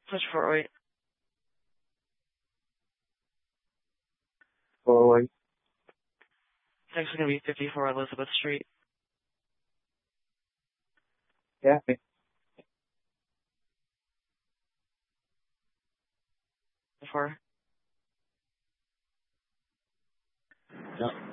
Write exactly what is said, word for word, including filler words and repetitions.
Switch for eight. Forward. Next is going to be fifty-four Elizabeth Street. Yeah. Four. No.